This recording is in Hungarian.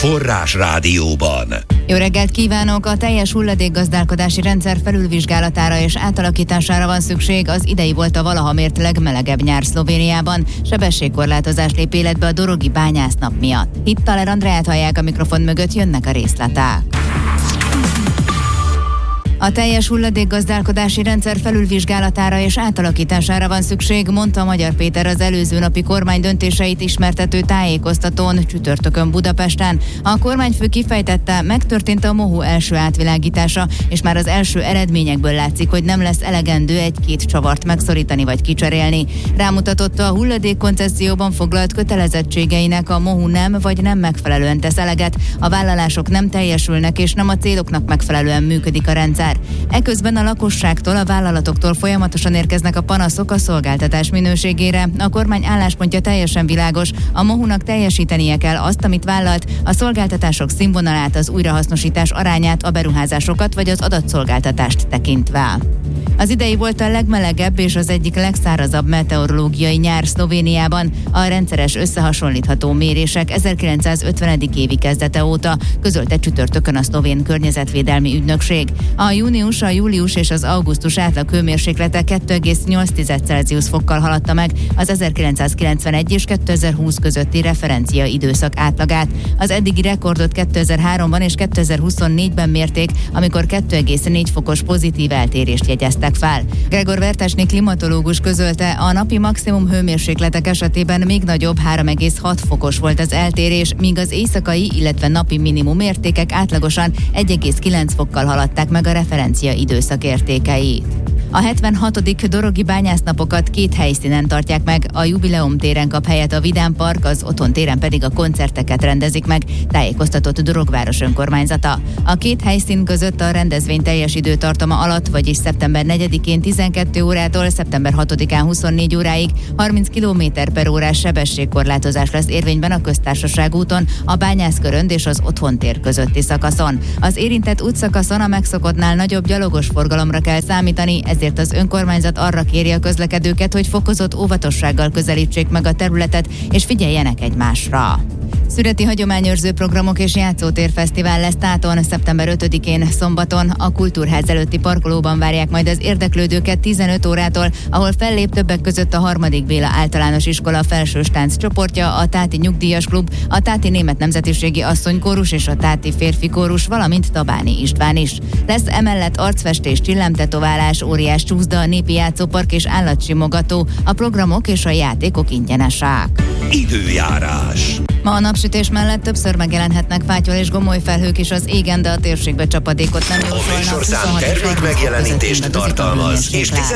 Forrás Rádióban. Jó reggelt kívánok! A teljes hulladékgazdálkodási rendszer felülvizsgálatára és átalakítására van szükség az idei volt a valaha mért legmelegebb nyár Szlovéniában. Sebességkorlátozás lép életbe a dorogi bányásznap miatt. Hittaler Andreát hallják, a mikrofon mögött jönnek a részletek. A teljes hulladékgazdálkodási rendszer felülvizsgálatára és átalakítására van szükség, mondta Magyar Péter az előző napi kormány döntéseit ismertető tájékoztatón csütörtökön Budapesten. A kormányfő kifejtette, megtörtént a MOHU első átvilágítása, és már az első eredményekből látszik, hogy nem lesz elegendő egy-két csavart megszorítani vagy kicserélni. Rámutatott, a hulladékkoncesszióban foglalt kötelezettségeinek a MOHU nem vagy nem megfelelően tesz eleget, a vállalások nem teljesülnek és nem a céloknak megfelelően működik a rendszer. Eközben a lakosságtól, a vállalatoktól folyamatosan érkeznek a panaszok a szolgáltatás minőségére. A kormány álláspontja teljesen világos, a MOHU-nak teljesítenie kell azt, amit vállalt, a szolgáltatások színvonalát, az újrahasznosítás arányát, a beruházásokat vagy az adatszolgáltatást tekintve. Az idei volt a legmelegebb és az egyik legszárazabb meteorológiai nyár Szlovéniában. A rendszeres összehasonlítható mérések 1950. évi kezdete óta, közölte csütörtökön a szlovén környezetvédelmi ügynökség. A június, a július és az augusztus átlag hőmérséklete 2,8 Celsius fokkal haladta meg az 1991 és 2020 közötti referencia időszak átlagát. Az eddigi rekordot 2003-ban és 2024-ben mérték, amikor 2,4 fokos pozitív eltérést jegyeztek fel. Gregor Vertesné klimatológus közölte, a napi maximum hőmérsékletek esetében még nagyobb 3,6 fokos volt az eltérés, míg az éjszakai, illetve napi minimum értékek átlagosan 1,9 fokkal haladták meg a referencia időszak értékeit. A 76. dorogi bányásznapokat 2 helyszínen tartják meg, a Jubileum téren kap helyet a Vidám Park, az Otthon téren pedig a koncerteket rendezik meg, tájékoztatott Dorogváros önkormányzata. A 2 helyszín között a rendezvény teljes időtartama alatt, vagyis szeptember 4-én 12 órától szeptember 6-án 24 óráig 30 km/h sebességkorlátozás lesz érvényben a Köztársaság úton, a Bányászkörönd és az Otthon tér közötti szakaszon. Az érintett útszakaszon a megszokottnál nagyobb gyalogos forgalomra kell számítani, ezért az önkormányzat arra kéri a közlekedőket, hogy fokozott óvatossággal közelítsék meg a területet, és figyeljenek egymásra. Szüreti hagyományőrző programok és játszótérfesztivál lesz Táton, szeptember 5-én szombaton. A Kultúrház előtti parkolóban várják majd az érdeklődőket 15 órától, ahol fellép többek között a 3. Béla általános iskola felsős tánc csoportja, a Táti Nyugdíjas Klub, a Táti Német Nemzetiségi Asszonykórus és a Táti Férfi Kórus, valamint Tabáni István is. Lesz emellett arcfestés, csillámtetoválás, óriás csúszda, népi játszópark és állatsimogató. A programok és a játékok ingyenesek. Időjárás. Ma a napsütés mellett többször megjelenhetnek fátyol és gomoly felhők is az égen, de a térségbe csapadékot nem jósolnak. A műsorszám termék megjelenítést tartalmaz, és